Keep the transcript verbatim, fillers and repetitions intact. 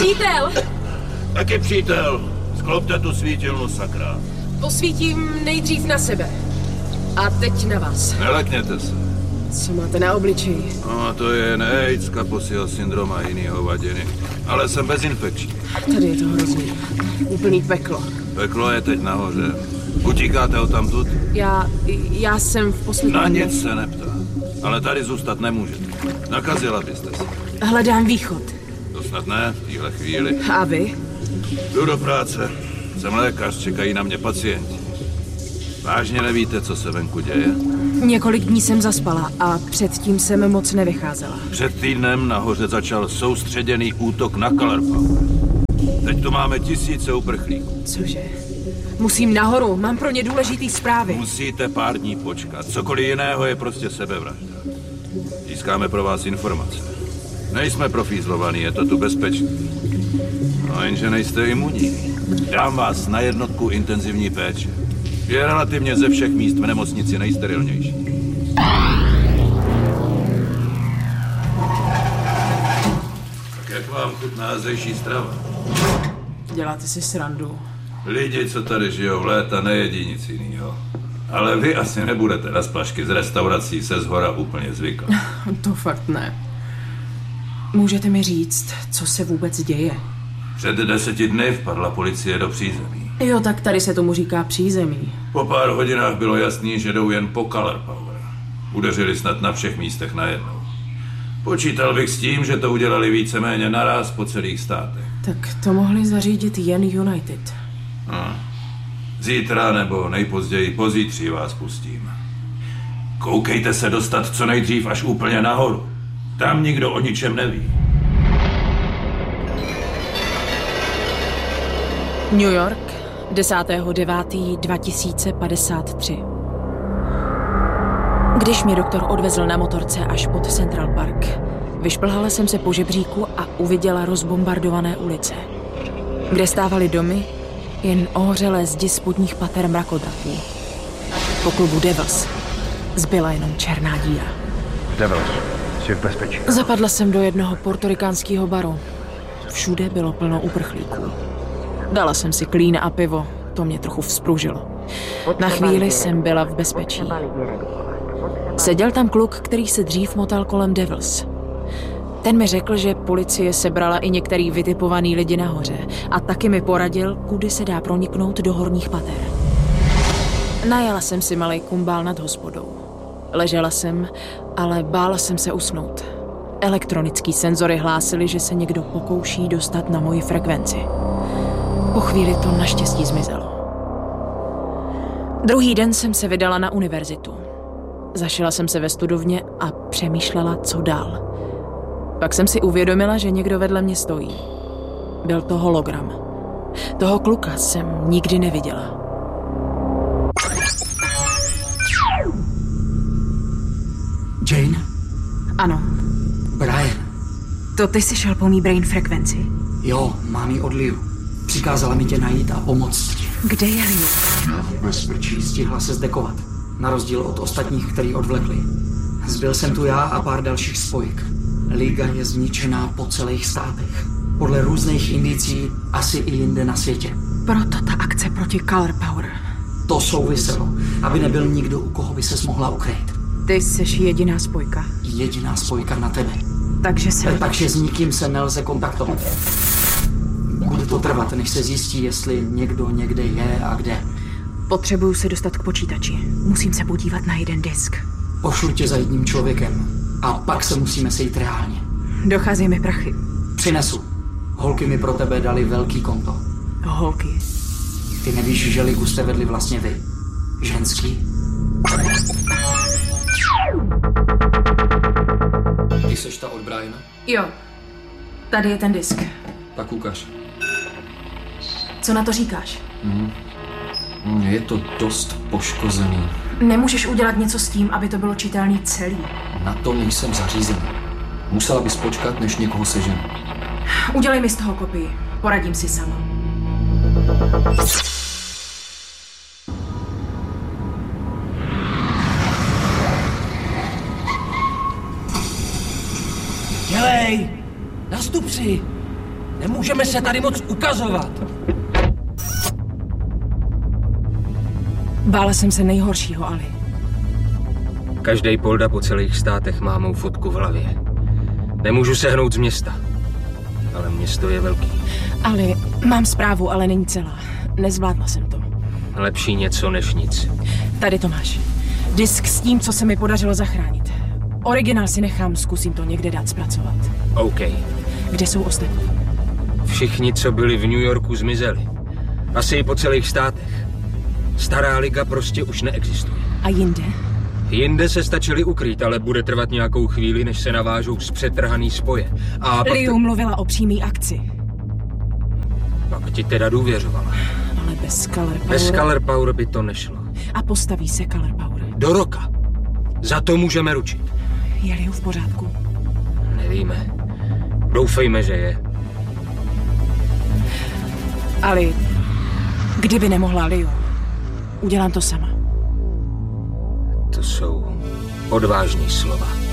Přítel! Taky přítel. Sklopte tu svítilnu, sakra. Posvítím nejdřív na sebe. A teď na vás. Nelekněte se. Co máte na obličeji? No, to je jen AIDS, Kaposiho syndrom a jiný hovadiny. Ale jsem bezinfekční. Tady je to hrozný. Úplný peklo. Peklo je teď nahoře. Utíkáte ho tamtud? Já, já jsem v poslední... Na nic se neptá. Ale tady zůstat nemůžete. Nakazila byste se. Hledám východ. To snad ne, v téhle chvíli. A vy? Jdu do práce. Jsem lékař, čekají na mě pacienti. Vážně nevíte, co se venku děje? Několik dní jsem zaspala a předtím jsem moc nevycházela. Před týdnem nahoře začal soustředěný útok na Color Power. Teď tu máme tisíce uprchlíků. Cože? Musím nahoru, mám pro ně důležitý zprávy. Musíte pár dní počkat. Cokoliv jiného je prostě sebevražda. Získáme pro vás informace. Nejsme profízlovaní, je to tu bezpečné. No jenže nejste imunní. Dám vás na jednotku intenzivní péče. Je relativně ze všech míst v nemocnici nejsterilnější. Tak jak vám chutná zdejší strava? Děláte si srandu. Lidi, co tady žijou léta, nejedí nic jinýho. Ale vy asi nebudete na splašky z restaurací se zhora úplně zvykat. To fakt ne. Můžete mi říct, co se vůbec děje? Před deseti dny vpadla policie do přízemí. Jo, tak tady se tomu říká přízemí. Po pár hodinách bylo jasný, že jdou jen po Color Power. Udeřili snad na všech místech najednou. Počítal bych s tím, že to udělali víceméně naraz po celých státech. Tak to mohli zařídit jen United. No. Zítra nebo nejpozději pozítří vás pustím. Koukejte se dostat co nejdřív až úplně nahoru. Tam nikdo o ničem neví. New York, desátého devátého dva tisíce padesát tři. Když mě doktor odvezl na motorce až pod Central Park, vyšplhala jsem se po žebříku a uviděla rozbombardované ulice, kde stávaly domy, jen ohořelé zdi spodních pater mrakodrapů. Po klubu Devils zbyla jenom černá díra. Devils, jsi v bezpečí. Zapadla jsem do jednoho portorikánského baru. Všude bylo plno uprchlíků. Dala jsem si klín a pivo, to mě trochu vzpružilo. Na chvíli jsem byla v bezpečí. Seděl tam kluk, který se dřív motal kolem Devils. Ten mi řekl, že policie sebrala i některý vytipovaný lidi nahoře a taky mi poradil, kudy se dá proniknout do horních pater. Najala jsem si malej kumbál nad hospodou. Ležela jsem, ale bála jsem se usnout. Elektronický senzory hlásily, že se někdo pokouší dostat na moji frekvenci. Po chvíli to naštěstí zmizelo. Druhý den jsem se vydala na univerzitu. Zašila jsem se ve studovně a přemýšlela, co dál. Pak jsem si uvědomila, že někdo vedle mě stojí. Byl to hologram. Toho kluka jsem nikdy neviděla. Jane? Ano. Brian? To ty jsi šel po mý brain frekvenci? Jo, mám ji od Liu. Přikázala mi tě najít a pomoct ti. Kde je Liu? V bezpečí. Stihla se zdekovat. Na rozdíl od ostatních, který odvlekli. Zbyl jsem tu já a pár dalších spojek. Liga je zničená po celých státech. Podle různých indicí asi i jinde na světě. Proto ta akce proti Color Power. To souviselo, aby nebyl nikdo, u koho by ses mohla ukryt. Ty jsi jediná spojka. Jediná spojka na tebe. Takže se... Takže s nikým se nelze kontaktovat. Bude to trvat, než se zjistí, jestli někdo někde je a kde. Potřebuju se dostat k počítači. Musím se podívat na jeden disk. Pošlu tě za jedním člověkem. A pak se musíme sejít reálně. Dochází mi prachy. Přinesu. Holky mi pro tebe dali velký konto. Holky? Ty nevíš, že ligu jste vedli vlastně vy. Ženský. Ty seš ta od Briana? Jo. Tady je ten disk. Tak ukaž. Co na to říkáš? Mhm. Je to dost poškozený. Nemůžeš udělat něco s tím, aby to bylo čitelný celý. Na to nejsem zařízený. Musela bys počkat, než někoho seženu. Udělej mi z toho kopii. Poradím si sama. Dělej! Nastup si! Nemůžeme se tady moc ukazovat. Bála jsem se nejhoršího, Ali. Každý polda po celých státech má mou fotku v hlavě. Nemůžu sehnout z města. Ale město je velký. Ali, mám zprávu, ale není celá. Nezvládla jsem to. Lepší něco než nic. Tady to máš. Disk s tím, co se mi podařilo zachránit. Originál si nechám, zkusím to někde dát zpracovat. OK. Kde jsou ostatní? Všichni, co byli v New Yorku, zmizeli. Asi i po celých státech. Stará liga prostě už neexistuje. A jinde? Jinde se stačili ukrýt, ale bude trvat nějakou chvíli, než se navážou z přetrhaný spoje. A pak Liu te... mluvila o přímý akci. Pak ti teda důvěřovala. Ale bez Color Power... Bez Color Power by to nešlo. A postaví se Color Power. Do roka. Za to můžeme ručit. Je Liu v pořádku? Nevíme. Doufejme, že je. Ali, kdyby nemohla Liu, udělám to sama. To jsou odvážný slova.